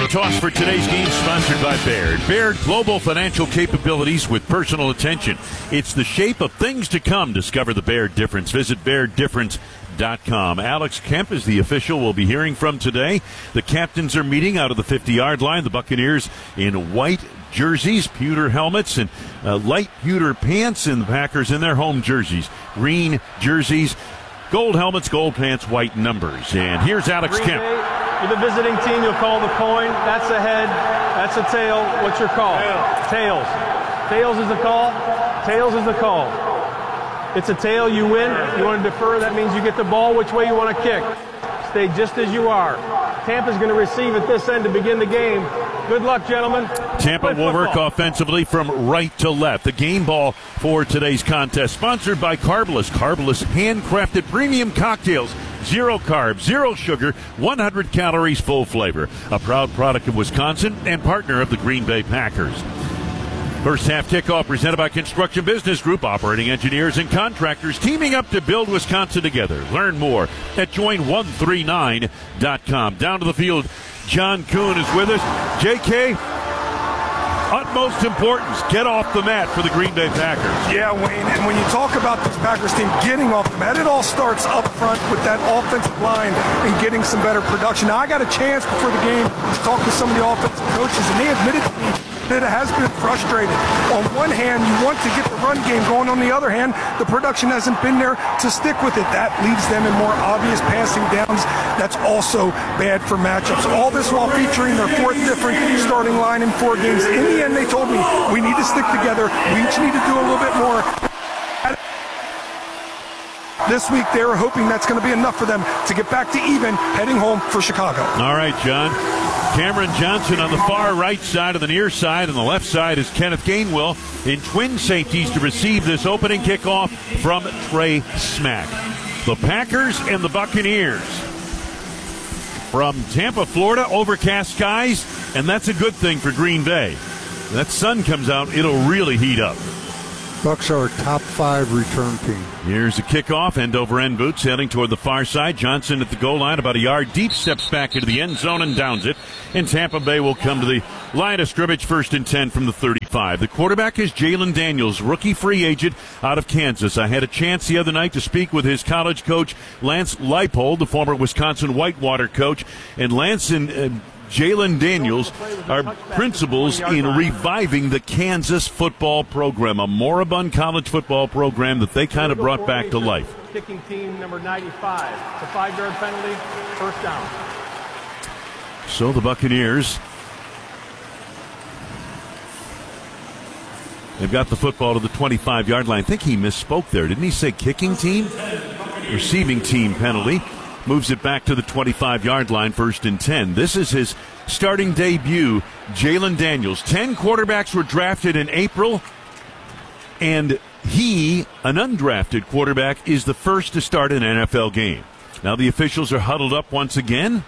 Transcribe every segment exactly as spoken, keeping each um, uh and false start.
Coin toss for today's game sponsored by Baird. Baird, global financial capabilities with personal attention. It's the shape of things to come. Discover the Baird difference. Visit baird difference dot com. Alex Kemp is the official we'll be hearing from today. The captains are meeting out of the fifty-yard line. The Buccaneers in white jerseys, pewter helmets, and uh, light pewter pants, and the Packers in their home jerseys. Green jerseys, gold helmets, gold pants, white numbers. And here's Alex Green Kemp. Bay, you're the visiting team. You'll call the coin. That's a head. That's a tail. What's your call? Tails. Tails is the call. Tails is the call. It's a tail. You win. You want to defer. That means you get the ball. Which way you want to kick. Stay just as you are. Tampa's going to receive at this end to begin the game. Good luck, gentlemen. Tampa will work offensively from right to left. The game ball for today's contest, sponsored by Carbolus. Carbolus handcrafted premium cocktails. Zero carbs, zero sugar, one hundred calories, full flavor. A proud product of Wisconsin and partner of the Green Bay Packers. First half kickoff presented by Construction Business Group, operating engineers and contractors teaming up to build Wisconsin together. Learn more at join one three nine dot com. Down to the field, John Kuhn is with us. J K, utmost importance, get off the mat for the Green Bay Packers. Yeah, Wayne, and when you talk about this Packers team getting off the mat, it all starts up front with that offensive line and getting some better production. Now, I got a chance before the game to talk to some of the offensive coaches, and they admitted to me that it has been frustrated. On one hand, you want to get the run game going. On the other hand, the production hasn't been there to stick with it. That leaves them in more obvious passing downs. That's also bad for matchups. All this while featuring their fourth different starting line in four games. In the end, they told me we need to stick together. We each need to do a little bit more. This week, they were hoping that's going to be enough for them to get back to even, heading home for Chicago. All right, John. Cameron Johnson on the far right side, on the near side. On the left side is Kenneth Gainwell in twin safeties to receive this opening kickoff from Trey Smack. The Packers and the Buccaneers. From Tampa, Florida, overcast skies, and that's a good thing for Green Bay. That sun comes out, it'll really heat up. Bucks are a top five return team. Here's the kickoff, end over end boots heading toward the far side. Johnson at the goal line, about a yard deep, steps back into the end zone and downs it. And Tampa Bay will come to the line of scrimmage, first and ten from the thirty-five. The quarterback is Jalen Daniels, rookie free agent out of Kansas. I had a chance the other night to speak with his college coach, Lance Leipold, the former Wisconsin Whitewater coach. And Lance and uh, Jalen Daniels are principals in reviving the Kansas football program, a moribund college football program that they kind of brought back to life. Kicking team number ninety-five. It's a five-yard penalty, first down. So the Buccaneers, they've got the football to the twenty-five-yard line. I think he misspoke there. Didn't he say kicking team? Receiving team penalty. Moves it back to the twenty-five-yard line, first and ten. This is his starting debut, Jalen Daniels. Ten quarterbacks were drafted in April, and he, an undrafted quarterback, is the first to start an N F L game. Now the officials are huddled up once again.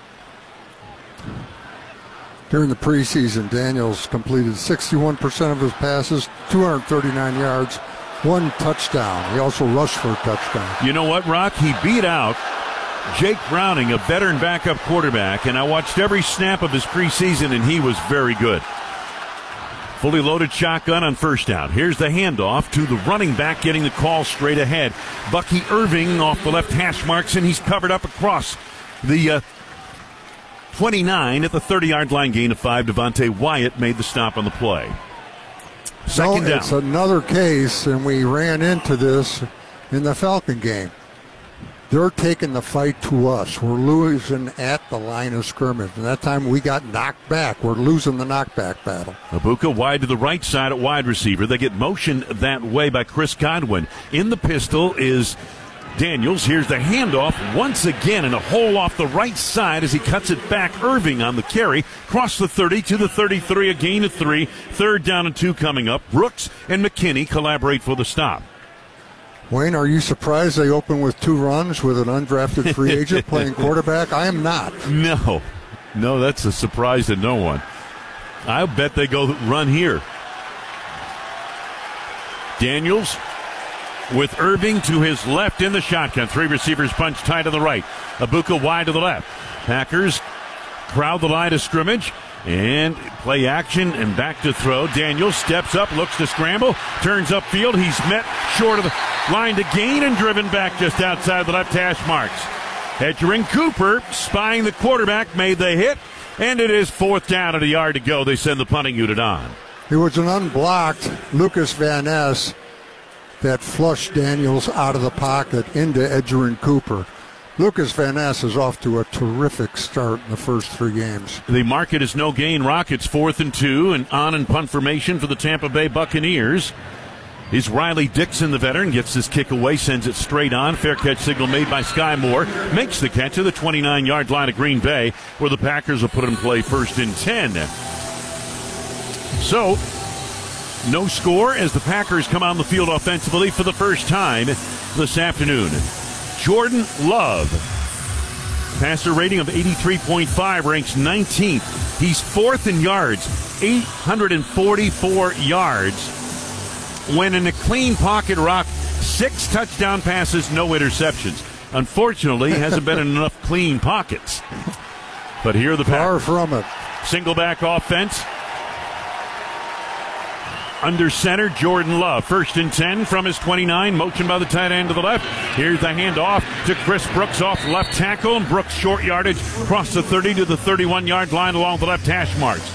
During the preseason, Daniels completed sixty-one percent of his passes, two hundred thirty-nine yards, one touchdown. He also rushed for a touchdown. You know what, Rock? He beat out Jake Browning, a veteran backup quarterback, and I watched every snap of his preseason, and he was very good. Fully loaded shotgun on first down. Here's the handoff to the running back, getting the call straight ahead. Bucky Irving off the left hash marks, and he's covered up across the uh, twenty-nine at the thirty-yard line, gain of five. Devontae Wyatt made the stop on the play. Second no, down. It's another case, and we ran into this in the Falcon game. They're taking the fight to us. We're losing at the line of scrimmage. And that time we got knocked back. We're losing the knockback battle. Ibuka wide to the right side at wide receiver. They get motioned that way by Chris Godwin. In the pistol is Daniels. Here's the handoff once again, and a hole off the right side as he cuts it back. Irving on the carry. Cross the thirty to the thirty-three, a gain of three. Third down and two coming up. Brooks and McKinney collaborate for the stop. Wayne, are you surprised they open with two runs with an undrafted free agent playing quarterback? I am not. No. No, that's a surprise to no one. I bet they go run here. Daniels with Irving to his left in the shotgun. Three receivers punch tight on the right. Ibuka wide to the left. Packers crowd the line of scrimmage. And play action and back to throw. Daniels steps up, looks to scramble, turns upfield. He's met short of the line to gain and driven back just outside the left hash marks. Edgerrin Cooper, spying the quarterback, made the hit, and it is fourth down and a yard to go. They send the punting unit on. It was an unblocked Lucas Van Ness that flushed Daniels out of the pocket into Edgerrin Cooper. Lucas Van Ness is off to a terrific start in the first three games. The market is no gain Rockets, fourth and two, and on and punt formation for the Tampa Bay Buccaneers. Is Riley Dixon, the veteran, gets his kick away, sends it straight on. Fair catch signal made by Sky Moore. Makes the catch at the twenty-nine-yard line of Green Bay, where the Packers will put it in play first and ten. So, no score as the Packers come on the field offensively for the first time this afternoon. Jordan Love, passer rating of eighty-three point five, ranks nineteenth. He's fourth in yards, eight hundred forty-four yards. When in a clean pocket, Rock, six touchdown passes, no interceptions. Unfortunately, hasn't been in enough clean pockets. But here are the Packers. Far from it. Single back offense. Under center, Jordan Love. First and ten from his twenty-nine. Motion by the tight end to the left. Here's the handoff to Chris Brooks off left tackle. And Brooks short yardage across the thirty to the thirty-one-yard line along the left hash marks.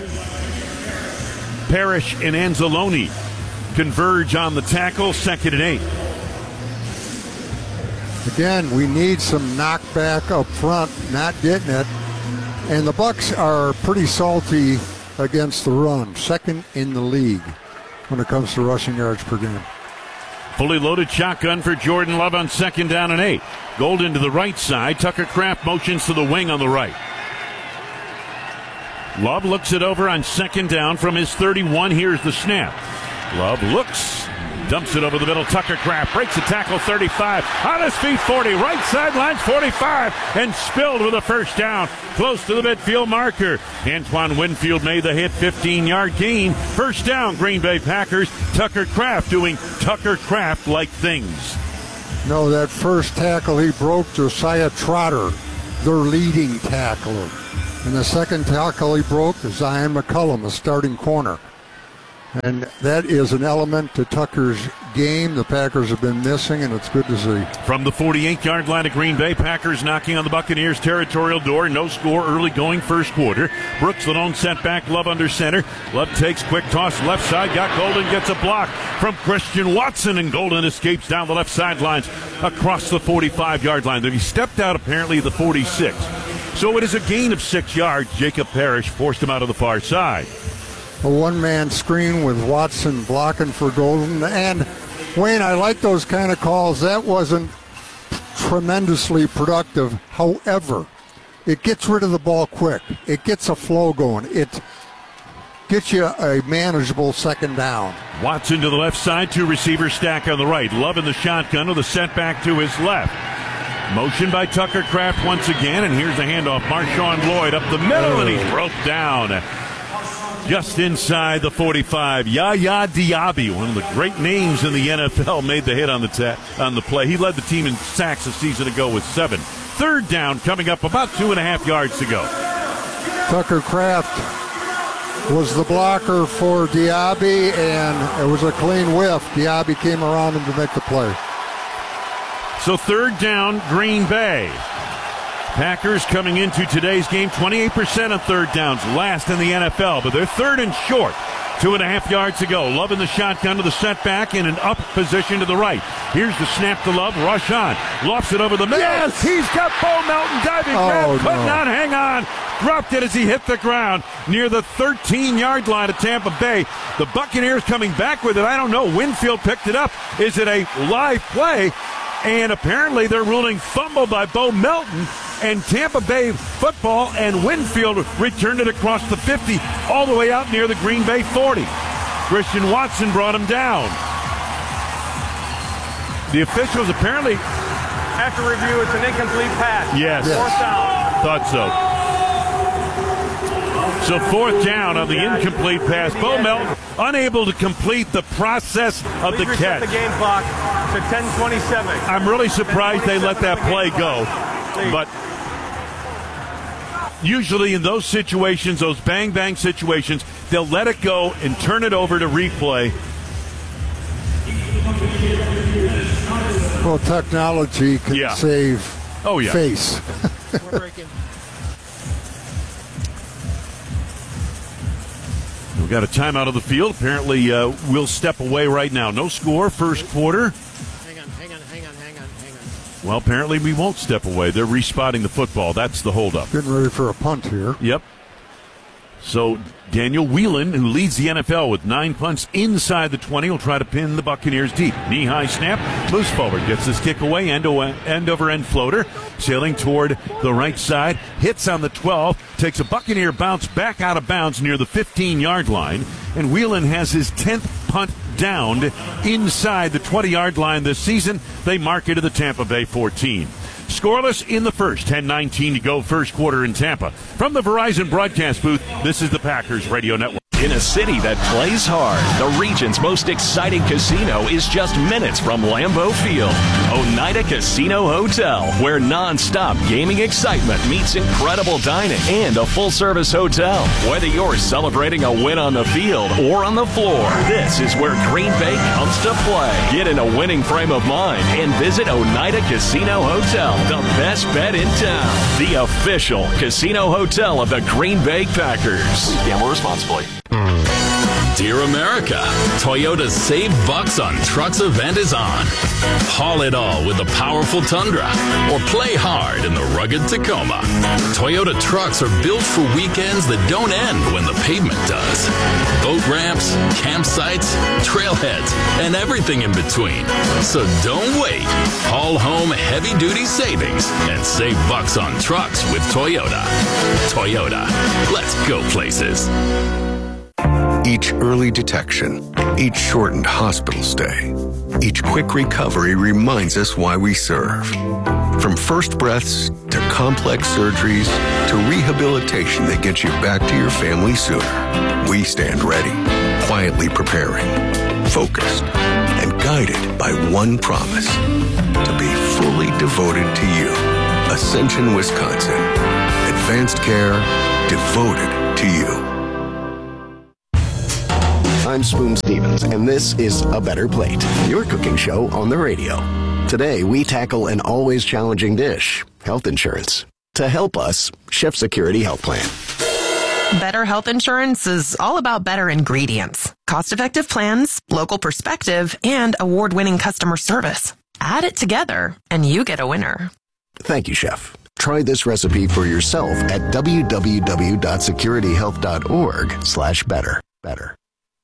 Parrish and Anzalone converge on the tackle. Second and eight. Again, we need some knockback up front, not getting it. And the Bucks are pretty salty against the run. Second in the league when it comes to rushing yards per game. Fully loaded shotgun for Jordan Love on second down and eight. Golden to the right side. Tucker Kraft motions to the wing on the right. Love looks it over on second down from his thirty-one. Here's the snap. Love looks, dumps it over the middle. Tucker Kraft breaks the tackle, thirty-five. On his feet, forty. Right sidelines, forty-five. And spilled with a first down. Close to the midfield marker. Antoine Winfield made the hit, fifteen-yard gain. First down, Green Bay Packers. Tucker Kraft doing Tucker Kraft-like things. No, that first tackle he broke Josiah Trotter, their leading tackler. And the second tackle he broke is Zion McCullum, a starting corner. And that is an element to Tucker's game the Packers have been missing, and it's good to see. From the forty-eight-yard line of Green Bay, Packers knocking on the Buccaneers' territorial door. No score early going first quarter. Brooks the lone setback. Love under center. Love takes quick toss left side. Got Golden, gets a block from Christian Watson, and Golden escapes down the left sidelines across the forty-five-yard line. Then he stepped out apparently the forty-six. So it is a gain of six yards. Jacob Parrish forced him out of the far side. A one-man screen with Watson blocking for Golden. And, Wayne, I like those kind of calls. That wasn't tremendously productive. However, it gets rid of the ball quick. It gets a flow going. It gets you a manageable second down. Watson to the left side, two receivers stack on the right. Love in the shotgun with a setback to his left. Motion by Tucker Kraft once again, and here's the handoff. Marshawn Lloyd up the middle, and he's roped down. Just inside the forty-five, Yaya Diaby, one of the great names in the N F L, made the hit on the ta- on the play. He led the team in sacks a season ago with seven. Third down coming up about two and a half yards to go. Tucker Kraft was the blocker for Diaby, and it was a clean whiff. Diaby came around him to make the play. So third down, Green Bay. Packers coming into today's game, twenty-eight percent on third downs, last in the N F L, but they're third and short. Two and a half yards to go. Love in the shotgun to the setback in an up position to the right. Here's the snap to Love. Rush on. Lofts it over the middle. Yes! He's got Bo Melton diving Oh, grab. Could no. not hang on. Dropped it as he hit the ground near the thirteen-yard line of Tampa Bay. The Buccaneers coming back with it. I don't know. Winfield picked it up. Is it a live play? And apparently they're ruling fumble by Bo Melton. And Tampa Bay football and Winfield returned it across the fifty all the way out near the Green Bay forty. Christian Watson brought him down. The officials apparently... After review, it's an incomplete pass. Yes. Fourth down. Thought so. So fourth down on the incomplete pass. Bo Melton unable to complete the process of Please the reset catch. the game clock to ten twenty-seven. I'm really surprised they let that play go. But usually in those situations, those bang-bang situations, they'll let it go and turn it over to replay. Well, technology can yeah. save oh, yeah. face. We're breaking. We've got a timeout of the field. Apparently, uh, we'll step away right now. No score, first quarter. Hang on, hang on, hang on, hang on, hang on. Well, apparently we won't step away. They're respotting the football. That's the holdup. Getting ready for a punt here. Yep. So Daniel Whelan, who leads the N F L with nine punts inside the twenty, will try to pin the Buccaneers deep. Knee-high snap, moves forward, gets his kick away, end over end floater, sailing toward the right side, hits on the twelve, takes a Buccaneer bounce back out of bounds near the fifteen-yard line, and Whelan has his tenth punt downed inside the twenty-yard line this season. They mark it to the Tampa Bay fourteen. Scoreless in the first, ten nineteen to go, first quarter in Tampa. From the Verizon broadcast booth, this is the Packers Radio Network. In a city that plays hard, the region's most exciting casino is just minutes from Lambeau Field. Oneida Casino Hotel, where non-stop gaming excitement meets incredible dining and a full-service hotel. Whether you're celebrating a win on the field or on the floor, this is where Green Bay comes to play. Get in a winning frame of mind and visit Oneida Casino Hotel, the best bet in town. The official casino hotel of the Green Bay Packers. Please gamble responsibly. Dear America, Toyota's Save Bucks on Trucks event is on. Haul it all with the powerful Tundra or play hard in the rugged Tacoma. Toyota trucks are built for weekends that don't end when the pavement does. Boat ramps, campsites, trailheads, and everything in between. So don't wait. Haul home heavy-duty savings and save bucks on trucks with Toyota. Toyota, let's go places. Each early detection, each shortened hospital stay, each quick recovery reminds us why we serve. From first breaths to complex surgeries to rehabilitation that gets you back to your family sooner, we stand ready, quietly preparing, focused, and guided by one promise: to be fully devoted to you. Ascension, Wisconsin. Advanced care devoted to you. I'm Spoon Stevens, and this is A Better Plate, your cooking show on the radio. Today, we tackle an always challenging dish, health insurance. To help us, Chef Security Health Plan. Better health insurance is all about better ingredients, cost-effective plans, local perspective, and award-winning customer service. Add it together, and you get a winner. Thank you, Chef. Try this recipe for yourself at www.securityhealth.org slash better. Better.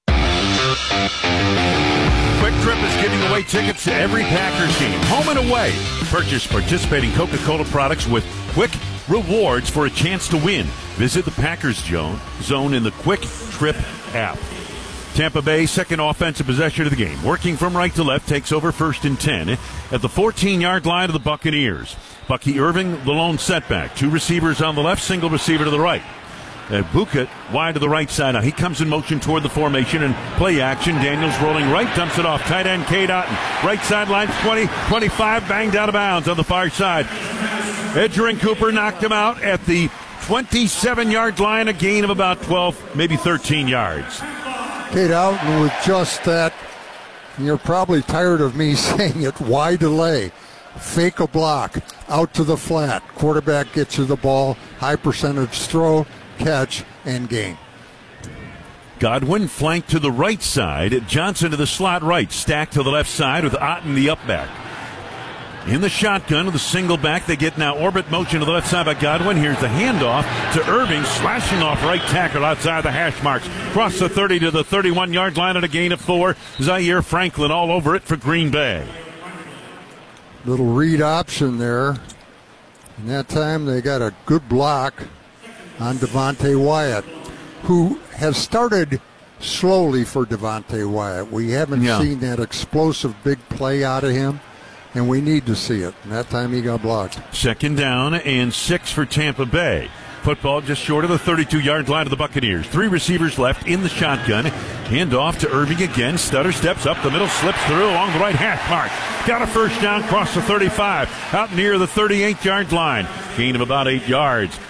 Quick Trip is giving away tickets to every Packers game, home and away. Purchase participating Coca-Cola products with Quick Rewards for a chance to win. Visit the Packers zone in the Quick Trip app. Tampa Bay, second offensive possession of the game. Working from right to left, takes over first and ten at the fourteen-yard line of the Buccaneers. Bucky Irving, the lone setback. Two receivers on the left, single receiver to the right. Uh, Bucat wide to the right side. Now he comes in motion toward the formation and play action. Daniels rolling right, dumps it off. Tight end Cade Otton. Right sideline, twenty, twenty-five, banged out of bounds on the far side. Edgerrin Cooper knocked him out at the twenty-seven-yard line, a gain of about twelve, maybe thirteen yards. Cade Otton with just that. You're probably tired of me saying it. Wide delay. Fake a block. Out to the flat. Quarterback gets you the ball. High percentage throw. Catch and gain. Godwin flanked to the right side. Johnson to the slot right. Stacked to the left side with Otton the up back. In the shotgun with a single back. They get now orbit motion to the left side by Godwin. Here's the handoff to Irving. Slashing off right tackle outside the hash marks. Cross the thirty to the thirty-one-yard line at a gain of four. Zaire Franklin all over it for Green Bay. Little read option there. And that time they got a good block on Devontae Wyatt, who has started slowly for Devontae Wyatt. We haven't yeah. seen that explosive big play out of him, and we need to see it. And that time he got blocked. Second down and six for Tampa Bay. Football just short of the thirty-two-yard line of the Buccaneers. Three receivers left in the shotgun. Hand off to Irving again. Stutter steps up the middle, slips through along the right hash mark. Got a first down, cross the thirty-five, out near the thirty-eight-yard line. Gain of about eight yards.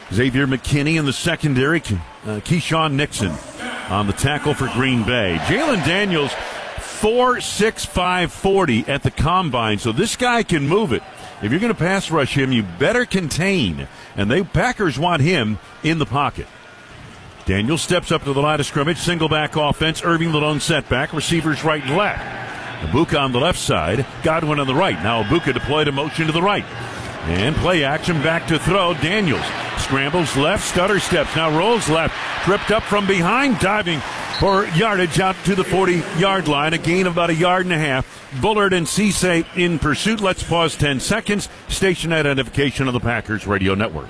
Xavier McKinney in the secondary. Uh, Keyshawn Nixon on the tackle for Green Bay. Jalen Daniels, four six five forty at the combine, so this guy can move it. If you're going to pass rush him, you better contain. And the Packers want him in the pocket. Daniels steps up to the line of scrimmage. Single back offense. Irving the lone setback. Receivers right and left. Abuka on the left side. Godwin on the right. Now Abuka deployed a motion to the right. And play action back to throw. Daniels scrambles left. Stutter steps. Now rolls left. Tripped up from behind. Diving for yardage out to the forty-yard line. A gain of about a yard and a half. Bullard and Cisse in pursuit. Let's pause ten seconds. Station identification of the Packers Radio Network.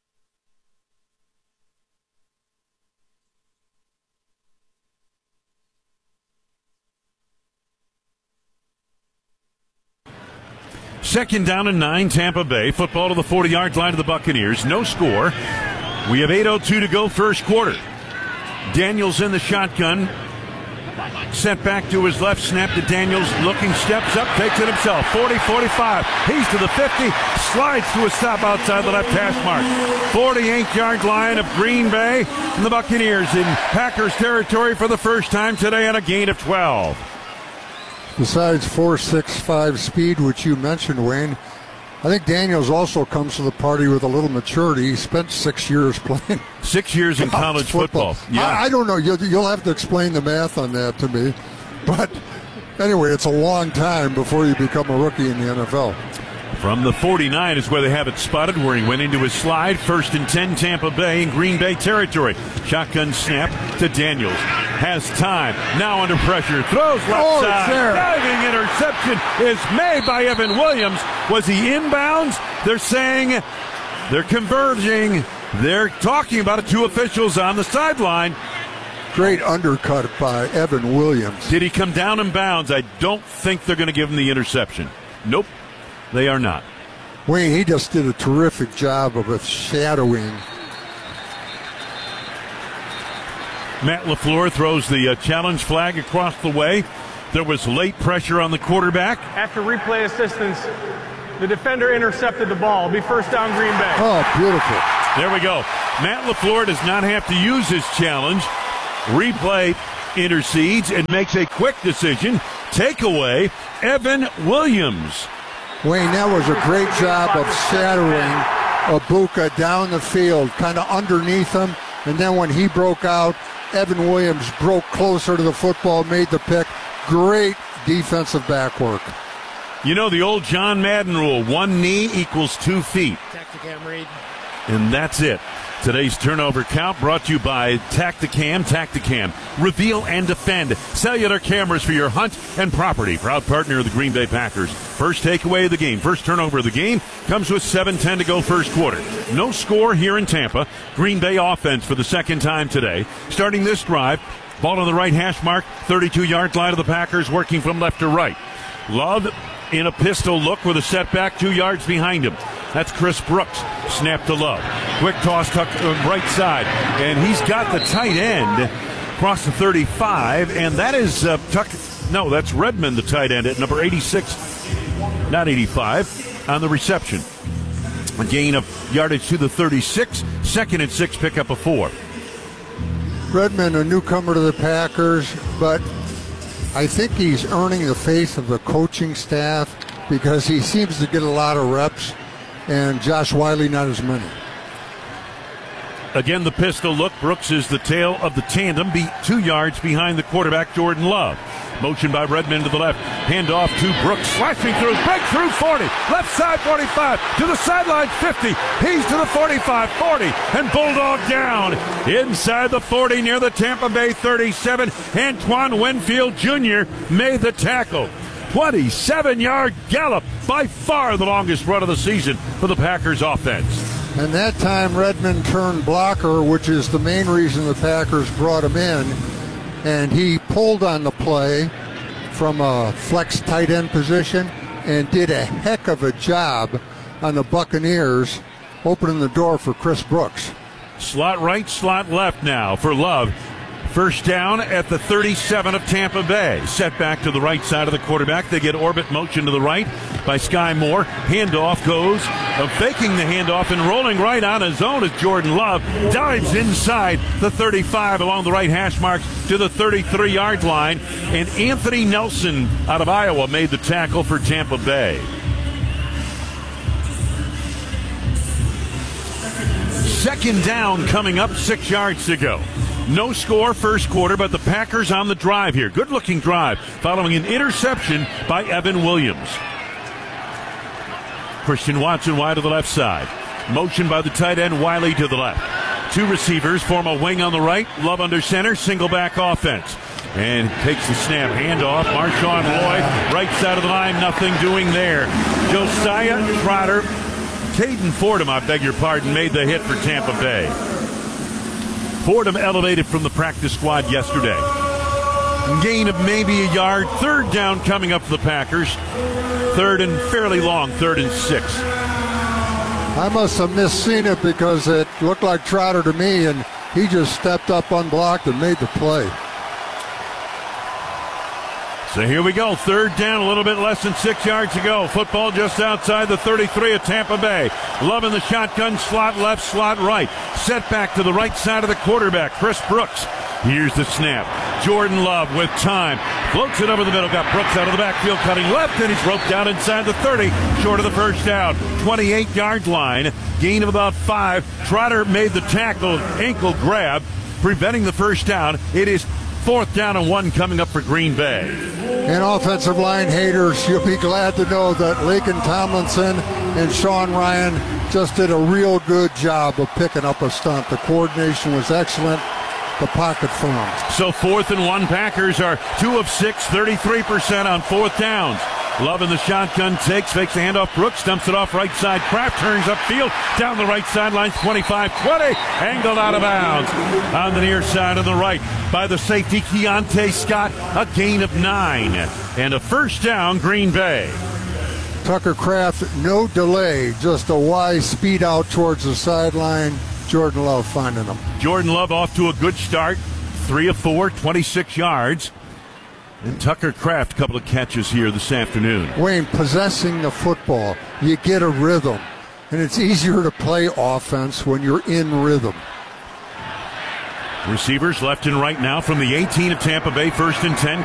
Second down and nine, Tampa Bay. Football to the forty-yard line of the Buccaneers. No score. We have eight oh two to go first quarter. Daniels in the shotgun. Sent back to his left. Snap to Daniels. Looking, steps up, takes it himself. forty, forty-five. He's to the fifty. Slides to a stop outside the left hash mark. forty-eight-yard line of Green Bay. And the Buccaneers in Packers territory for the first time today on a gain of twelve. Besides four six five speed, which you mentioned, Wayne, I think Daniels also comes to the party with a little maturity. He spent six years playing. Six years in college football. football. Yeah. I, I don't know. You'll, you'll have to explain the math on that to me. But anyway, it's a long time before you become a rookie in the N F L. From the forty-nine is where they have it spotted, where he went into his slide. First and ten, Tampa Bay in Green Bay territory. Shotgun snap to Daniels. Has time. Now under pressure. Throws left oh, side. Diving interception is made by Evan Williams. Was he inbounds? They're saying they're converging. They're talking about it. Two officials on the sideline. Great undercut by Evan Williams. Did he come down in bounds? I don't think they're going to give him the interception. Nope. They are not. Wayne, he just did a terrific job of shadowing. Matt LaFleur throws the uh, challenge flag across the way. There was late pressure on the quarterback. After replay assistance, the defender intercepted the ball. It'll be first down Green Bay. Oh, beautiful. There we go. Matt LaFleur does not have to use his challenge. Replay intercedes and makes a quick decision. Take away Evan Williams. Wayne, that was a great job of shadowing Abuka down the field, kind of underneath him. And then when he broke out, Evan Williams broke closer to the football, made the pick. Great defensive back work. You know the old John Madden rule, one knee equals two feet. Tacticam read. And that's it. Today's turnover count brought to you by Tacticam. Tacticam. Reveal and defend. Cellular cameras for your hunt and property. Proud partner of the Green Bay Packers. First takeaway of the game. First turnover of the game comes with seven ten to go first quarter. No score here in Tampa. Green Bay offense for the second time today. Starting this drive, ball on the right hash mark. thirty-two-yard line of the Packers working from left to right. Love in a pistol look with a setback two yards behind him. That's Chris Brooks. Snap to Love. Quick toss tuck uh, right side. And he's got the tight end across the thirty-five. And that is uh, Tuck. No, that's Redmond, the tight end at number eighty-six. Not eighty-five on the reception. A gain of yardage to the thirty-six. Second and six, pick up a four. Redmond, a newcomer to the Packers, but I think he's earning the faith of the coaching staff because he seems to get a lot of reps, and Josh Wiley not as many. Again, the pistol look. Brooks is the tail of the tandem, beat two yards behind the quarterback, Jordan Love. Motion by Redmond to the left. Handoff to Brooks. Slashing through. Breakthrough forty. Left side forty-five. To the sideline fifty. He's to the forty-five forty. And Bulldog down. Inside the forty near the Tampa Bay thirty-seven. Antoine Winfield Junior made the tackle. twenty-seven-yard gallop. By far the longest run of the season for the Packers offense. And that time Redmond turned blocker, which is the main reason the Packers brought him in. And he pulled on the play from a flex tight end position and did a heck of a job on the Buccaneers, opening the door for Chris Brooks. Slot right, slot left now for Love. First down at the thirty-seven of Tampa Bay. Set back to the right side of the quarterback. They get orbit motion to the right by Sky Moore. Handoff goes, uh, faking the handoff and rolling right on his own as Jordan Love dives inside the thirty-five along the right hash marks to the thirty-three-yard line. And Anthony Nelson out of Iowa made the tackle for Tampa Bay. Second down coming up, six yards to go. No score first quarter, but the Packers on the drive here. Good-looking drive following an interception by Evan Williams. Christian Watson wide to the left side. Motion by the tight end, Wiley to the left. Two receivers form a wing on the right. Love under center, single back offense. And takes the snap, handoff. Marshawn Lloyd, right side of the line, nothing doing there. Josiah Trotter. Caden Fordham, I beg your pardon, made the hit for Tampa Bay. Fordham elevated from the practice squad yesterday. Gain of maybe a yard. Third down coming up for the Packers. Third and fairly long, third and six. I must have misseen it because it looked like Trotter to me, and he just stepped up unblocked and made the play. So here we go. Third down, a little bit less than six yards to go. Football just outside the thirty-three of Tampa Bay. Love in the shotgun, slot left, slot right. Set back to the right side of the quarterback, Chris Brooks. Here's the snap. Jordan Love with time. Floats it over the middle. Got Brooks out of the backfield, cutting left, and he's roped down inside the thirty. Short of the first down. twenty-eight-yard line. Gain of about five. Trotter made the tackle, ankle grab, preventing the first down. It is fourth down and one coming up for Green Bay. And offensive line haters, you'll be glad to know that Lakin Tomlinson and Sean Ryan just did a real good job of picking up a stunt. The coordination was excellent. The pocket firm. So fourth and one, Packers are two of six, thirty-three percent on fourth downs. Love in the shotgun, takes, fakes the handoff. Brooks dumps it off right side. Kraft turns upfield, down the right sideline, twenty-five twenty, angled out of bounds. On the near side on the right by the safety, Keontae Scott, a gain of nine. And a first down, Green Bay. Tucker Kraft, no delay, just a wise speed out towards the sideline. Jordan Love finding him. Jordan Love off to a good start. Three of four, twenty-six yards. And Tucker Kraft, a couple of catches here this afternoon. Wayne, possessing the football, you get a rhythm. And it's easier to play offense when you're in rhythm. Receivers left and right now from the eighteen of Tampa Bay, first and ten.